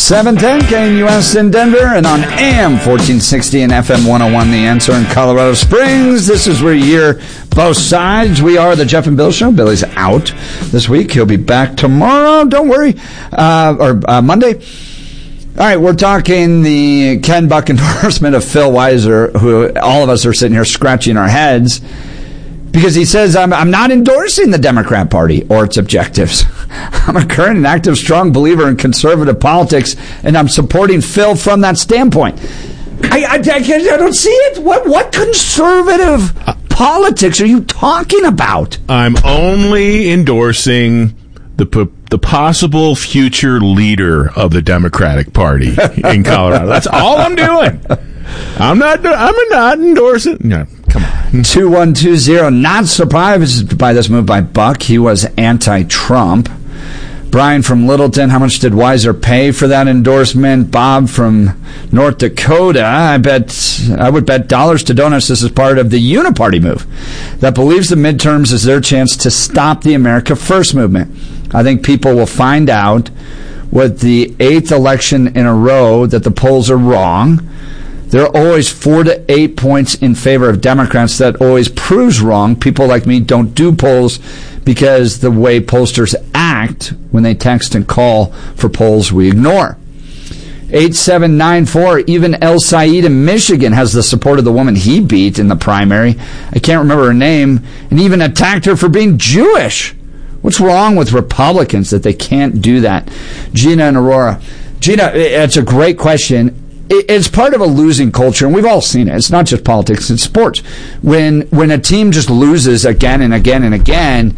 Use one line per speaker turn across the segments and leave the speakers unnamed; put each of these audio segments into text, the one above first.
710 KNUS in Denver and on AM 1460 and FM 101 The Answer in Colorado Springs. This is where you hear both sides. We are the Jeff and Bill Show. Billy's out this week. He'll be back tomorrow. Don't worry. Monday. All right, we're talking the Ken Buck endorsement of Phil Weiser, who all of us are sitting here scratching our heads because he says, I'm not endorsing the Democrat Party or its objectives. I'm a current and active, strong believer in conservative politics, and I'm supporting Phil from that standpoint. I don't see it. What conservative politics are you talking about?
I'm only endorsing the possible future leader of the Democratic Party in Colorado. That's all I'm doing. I'm not endorsing. No, come on.
2120. Not surprised by this move by Buck. He was anti-Trump. Brian from Littleton, how much did Weiser pay for that endorsement? Bob from North Dakota, I would bet dollars to donuts this is part of the uniparty move that believes the midterms is their chance to stop the America First movement. I think people will find out with the 8th election in a row that the polls are wrong. There are always 4 to 8 points in favor of Democrats. That always proves wrong. People like me don't do polls because the way pollsters act when they text and call for polls we ignore. 8794, even El Said in Michigan has the support of the woman he beat in the primary. I can't remember her name, and even attacked her for being Jewish. What's wrong with Republicans that they can't do that? Gina and Aurora. Gina, it's a great question. It's part of a losing culture, and we've all seen it. It's not just politics, it's sports. When a team just loses again and again and again,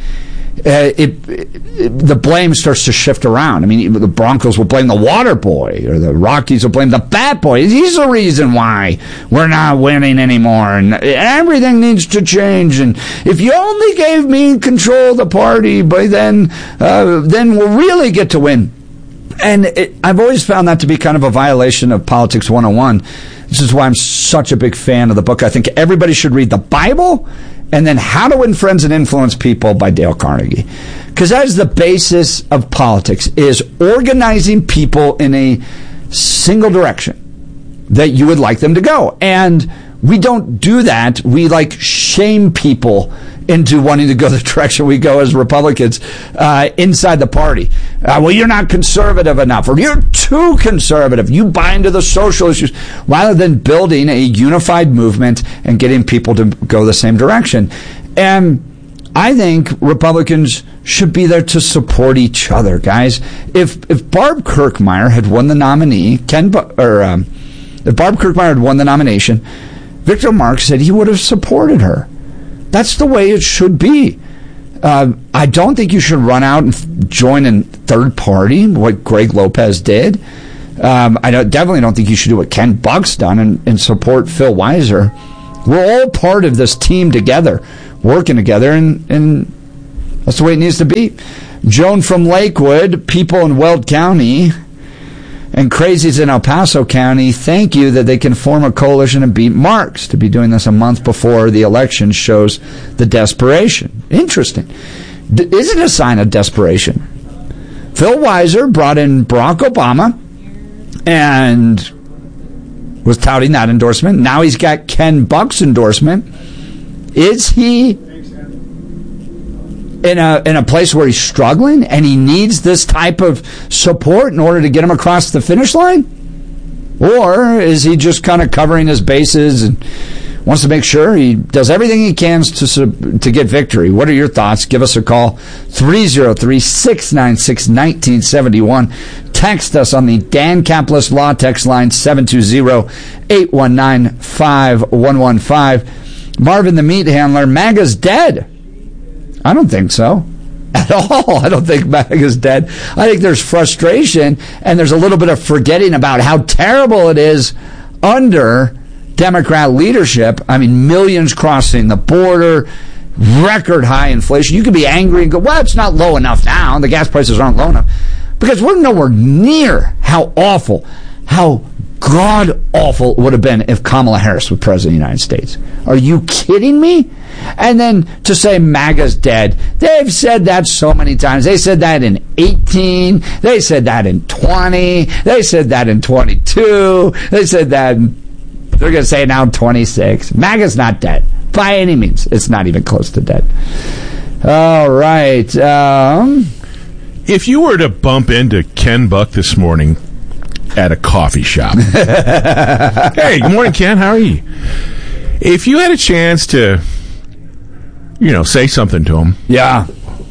the blame starts to shift around. I mean, the Broncos will blame the water boy, or the Rockies will blame the bat boy. He's the reason why we're not winning anymore, and everything needs to change. And if you only gave me control of the party, by then we'll really get to win. And I've always found that to be kind of a violation of Politics 101. This is why I'm such a big fan of the book. I think everybody should read the Bible and then How to Win Friends and Influence People by Dale Carnegie. Because that is the basis of politics, is organizing people in a single direction that you would like them to go. And we don't do that. We shame people into wanting to go the direction we go as Republicans inside the party. Well, you're not conservative enough, or you're too conservative. You buy into the social issues, rather than building a unified movement and getting people to go the same direction. And I think Republicans should be there to support each other, guys. If Barb Kirkmeyer had won the nominee, if Barb Kirkmeyer had won the nomination, Victor Marx said he would have supported her. That's the way it should be. I don't think you should run out and join a third party, what Greg Lopez did. I definitely don't think you should do what Ken Buck's done and support Phil Weiser. We're all part of this team together, working together, and that's the way it needs to be. Joan from Lakewood, people in Weld County and crazies in El Paso County, thank you that they can form a coalition and beat Marx. To be doing this a month before the election shows the desperation. Interesting. Is it a sign of desperation? Phil Weiser brought in Barack Obama and was touting that endorsement. Now he's got Ken Buck's endorsement. Is he in a place where he's struggling and he needs this type of support in order to get him across the finish line? Or is he just kind of covering his bases and wants to make sure he does everything he can to get victory? What are your thoughts? Give us a call, 303-696-1971. Text us on the Dan Caplis Law text line, 720-819-5115. Marvin the Meat Handler, MAGA's dead. I don't think so at all. I don't think MAGA's dead. I think there's frustration and there's a little bit of forgetting about how terrible it is under Democrat leadership. I mean, millions crossing the border, record high inflation. You could be angry and go, well, it's not low enough now. The gas prices aren't low enough. Because we're nowhere near how awful, how god-awful it would have been if Kamala Harris was president of the United States. Are you kidding me? And then to say MAGA's dead. They've said that so many times. They said that in 18. They said that in 20. They said that in 22. They said that they're going to say it now in 26. MAGA's not dead. By any means. It's not even close to dead. All right.
If you were to bump into Ken Buck this morning at a coffee shop. Hey, good morning, Ken. How are you? If you had a chance to, say something to him.
Yeah.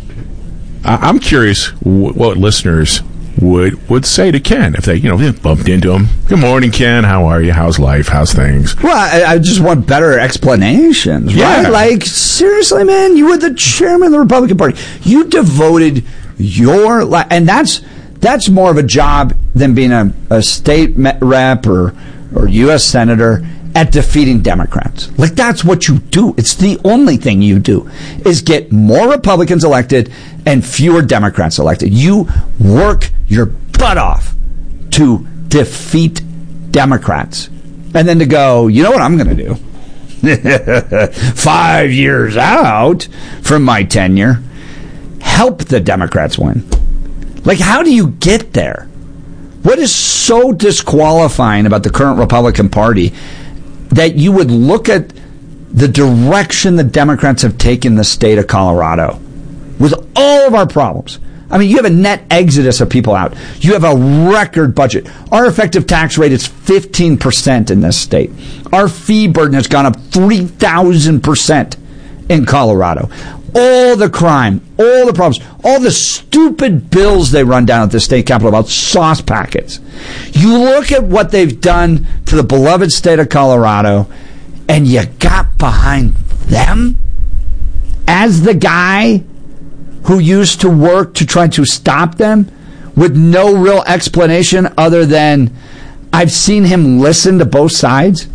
I'm curious what listeners would say to Ken if they, bumped into him. Good morning, Ken. How are you? How's life? How's things?
Well, I just want better explanations, right?
Yeah.
Like, seriously, man, you were the chairman of the Republican Party. You devoted your life, and that's more of a job than being a state rep or U.S. senator at defeating Democrats. Like, that's what you do. It's the only thing you do, is get more Republicans elected and fewer Democrats elected. You work your butt off to defeat Democrats. And then to go, you know what I'm going to do? 5 years out from my tenure, help the Democrats win. Like, how do you get there? What is so disqualifying about the current Republican Party that you would look at the direction the Democrats have taken the state of Colorado with all of our problems? I mean, you have a net exodus of people out. You have a record budget. Our effective tax rate is 15% in this state. Our fee burden has gone up 3,000% in Colorado. All the crime, all the problems, all the stupid bills they run down at the state capitol about sauce packets. You look at what they've done to the beloved state of Colorado, and you got behind them as the guy who used to work to try to stop them with no real explanation other than I've seen him listen to both sides.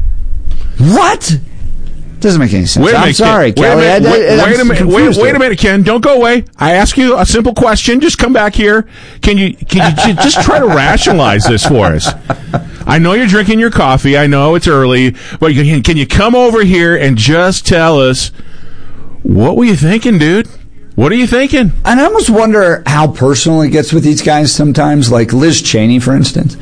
What? Doesn't make any sense.
I'm sorry,
Kelly.
Wait a minute, Ken. Don't go away. I ask you a simple question. Just come back here. Can you just try to rationalize this for us? I know you're drinking your coffee. I know it's early. But can you come over here and just tell us, what were you thinking, dude? What are you thinking?
And I almost wonder how personal it gets with these guys sometimes, like Liz Cheney, for instance,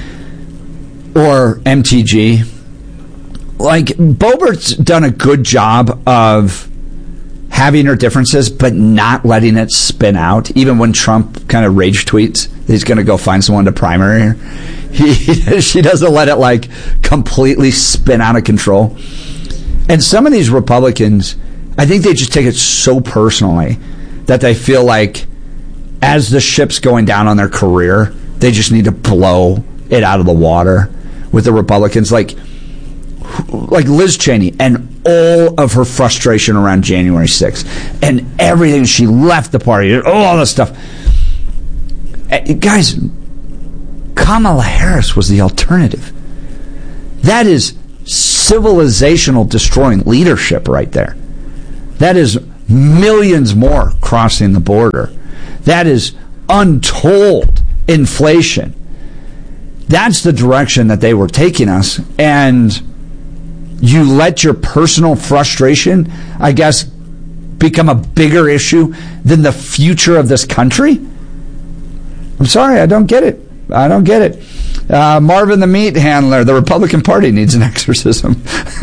or MTG. Like, Boebert's done a good job of having her differences, but not letting it spin out. Even when Trump kind of rage tweets that he's going to go find someone to primary her, she doesn't let it, like, completely spin out of control. And some of these Republicans, I think they just take it so personally that they feel like as the ship's going down on their career, they just need to blow it out of the water with the Republicans. Like Liz Cheney and all of her frustration around January 6th and everything. She left the party, all this stuff. Guys, Kamala Harris was the alternative. That is civilizational destroying leadership right there. That is millions more crossing the border. That is untold inflation. That's the direction that they were taking us. And you let your personal frustration, I guess, become a bigger issue than the future of this country? I'm sorry, I don't get it. I don't get it. Marvin the meat handler, the Republican Party needs an exorcism.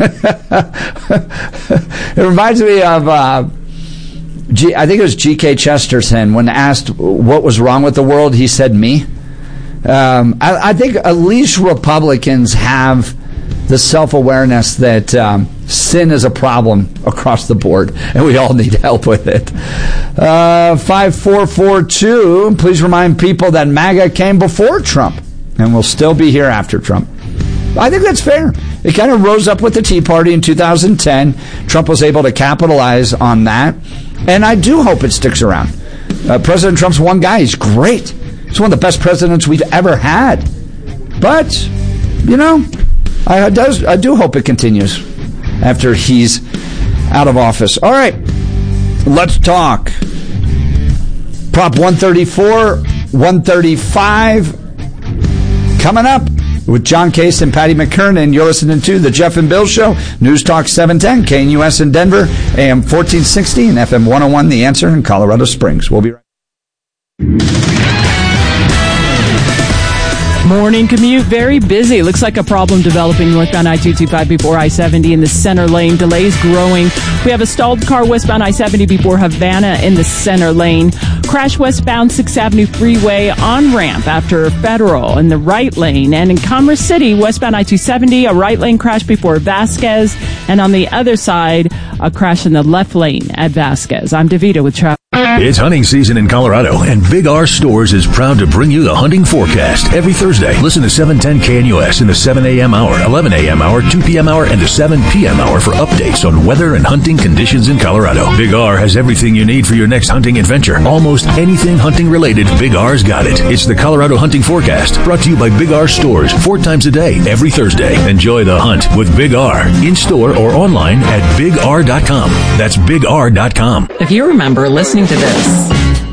It reminds me of, I think it was G.K. Chesterton, when asked what was wrong with the world, he said me. I think at least Republicans have the self-awareness that sin is a problem across the board, and we all need help with it. 5442, please remind people that MAGA came before Trump and will still be here after Trump. I think that's fair. It kind of rose up with the Tea Party in 2010. Trump was able to capitalize on that, and I do hope it sticks around. President Trump's one guy. He's great. He's one of the best presidents we've ever had. But, you know, I do hope it continues after he's out of office. All right, let's talk. Prop 134, 135 coming up With John Case and Patty McKernan, you're listening to The Jeff and Bill Show, News Talk 710, KNUS in Denver, AM 1460 and FM 101, The Answer in Colorado Springs. We'll be right back.
Morning commute, very busy. Looks like a problem developing northbound I-225 before I-70 in the center lane. Delays growing. We have a stalled car westbound I-70 before Havana in the center lane. Crash westbound 6th Avenue Freeway on-ramp after Federal in the right lane. And in Commerce City, westbound I-270, a right lane crash before Vasquez. And on the other side, a crash in the left lane at Vasquez. I'm DeVita with traffic.
It's hunting season in Colorado, and Big R Stores is proud to bring you the hunting forecast every Thursday. Listen to 710 KNUS in the 7 a.m. hour, 11 a.m. hour, 2 p.m. hour, and the 7 p.m. hour for updates on weather and hunting conditions in Colorado. Big R has everything you need for your next hunting adventure. Almost anything hunting related, Big R's got it. It's the Colorado Hunting Forecast, brought to you by Big R Stores 4 times a day, every Thursday. Enjoy the hunt with Big R, in-store or online at bigr.com. That's bigr.com.
If you remember listening to this,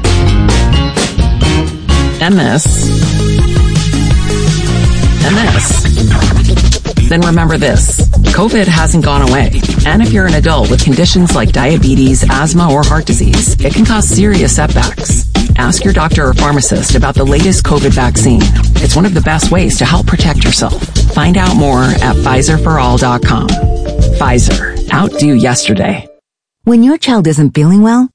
and this, then remember this. COVID hasn't gone away. And if you're an adult with conditions like diabetes, asthma, or heart disease, it can cause serious setbacks. Ask your doctor or pharmacist about the latest COVID vaccine. It's one of the best ways to help protect yourself. Find out more at PfizerForAll.com. Pfizer. Outdo yesterday.
When your child isn't feeling well,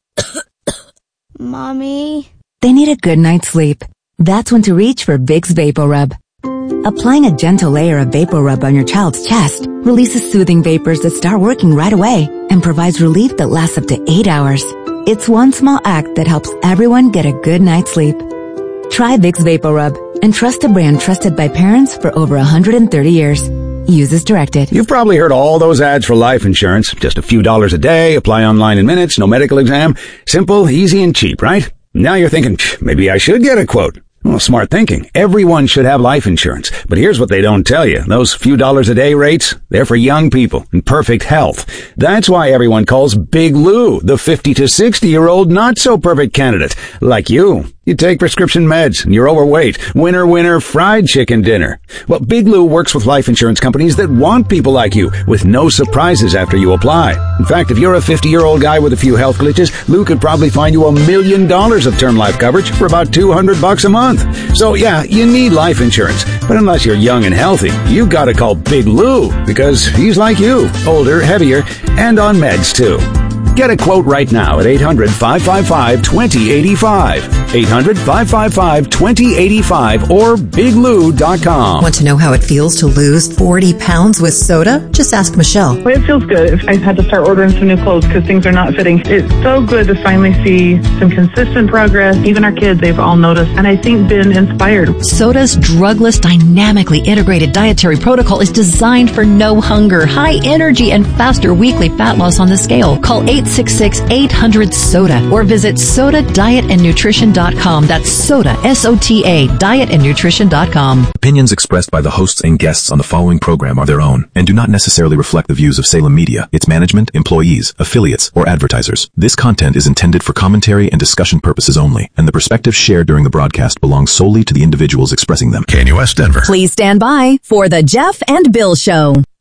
Mommy,
they need a good night's sleep. That's when to reach for Vicks VapoRub. Applying a gentle layer of VapoRub on your child's chest releases soothing vapors that start working right away and provides relief that lasts up to 8 hours. It's one small act that helps everyone get a good night's sleep. Try Vicks VapoRub and trust a brand trusted by parents for over 130 years. Use as directed.
You've probably heard all those ads for life insurance. Just a few dollars a day, apply online in minutes, no medical exam. Simple, easy, and cheap, right? Now you're thinking, maybe I should get a quote. Well, smart thinking. Everyone should have life insurance. But here's what they don't tell you. Those few dollars a day rates, they're for young people in perfect health. That's why everyone calls Big Lou the 50 to 60-year-old not-so-perfect candidate. Like you. You take prescription meds, and you're overweight. Winner, fried chicken dinner. Well, Big Lou works with life insurance companies that want people like you, with no surprises after you apply. In fact, if you're a 50-year-old guy with a few health glitches, Lou could probably find you $1 million of term life coverage for about $200 a month. So, yeah, you need life insurance. But unless you're young and healthy, you gotta call Big Lou, because he's like you, older, heavier, and on meds, too. Get a quote right now at 800-555-2085. 800-555-2085 or biglou.com.
Want to know how it feels to lose 40 pounds with soda? Just ask Michelle.
Well, it feels good. I've had to start ordering some new clothes because things are not fitting. It's so good to finally see some consistent progress. Even our kids, they've all noticed, and I think been inspired.
Soda's drugless, dynamically integrated dietary protocol is designed for no hunger, high energy, and faster weekly fat loss on the scale. Call 866-800-SODA or visit sodadietandnutrition.com. That's soda, SOTA, dietandnutrition.com.
Opinions expressed by the hosts and guests on the following program are their own and do not necessarily reflect the views of Salem Media, its management, employees, affiliates, or advertisers. This content is intended for commentary and discussion purposes only, and the perspectives shared during the broadcast belong solely to the individuals expressing them.
KNUS Denver.
Please stand by for the Jeff and Bill Show.